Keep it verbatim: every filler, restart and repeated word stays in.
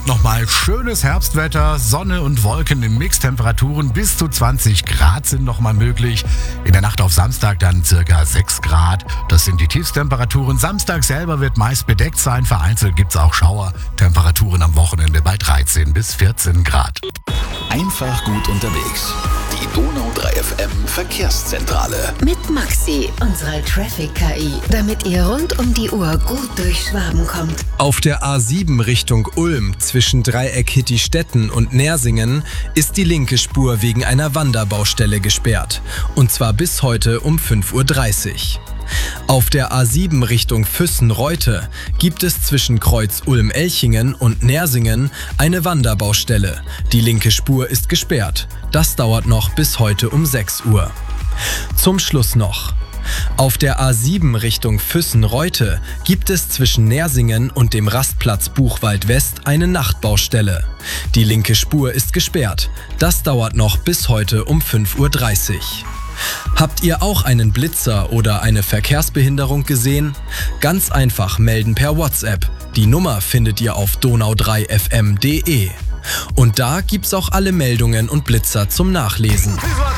Nochmal schönes Herbstwetter, Sonne und Wolken im Mix, Temperaturen bis zu zwanzig Grad sind nochmal möglich. In der Nacht auf Samstag dann circa sechs Grad. Das sind die Tiefstemperaturen. Samstag selber wird meist bedeckt sein, vereinzelt gibt's auch Schauer. Temperaturen am Wochenende bei dreizehn bis vierzehn Grad. Einfach gut unterwegs. Die Donau drei F M Verkehrszentrale. Mit Maxi, unserer Traffic-K I, damit ihr rund um die Uhr gut durch Schwaben kommt. Auf der A sieben Richtung Ulm zwischen Dreieck Hittistetten und Nersingen ist die linke Spur wegen einer Wanderbaustelle gesperrt. Und zwar bis heute um fünf Uhr dreißig. Auf der A sieben Richtung Füssen-Reute gibt es zwischen Kreuz Ulm-Elchingen und Nersingen eine Wanderbaustelle. Die linke Spur ist gesperrt. Das dauert noch bis heute um sechs Uhr. Zum Schluss noch: Auf der A sieben Richtung Füssen-Reute gibt es zwischen Nersingen und dem Rastplatz Buchwald West eine Nachtbaustelle. Die linke Spur ist gesperrt. Das dauert noch bis heute um fünf Uhr dreißig. Habt ihr auch einen Blitzer oder eine Verkehrsbehinderung gesehen? Ganz einfach melden per WhatsApp. Die Nummer findet ihr auf donau drei f m punkt de. Und da gibt's auch alle Meldungen und Blitzer zum Nachlesen.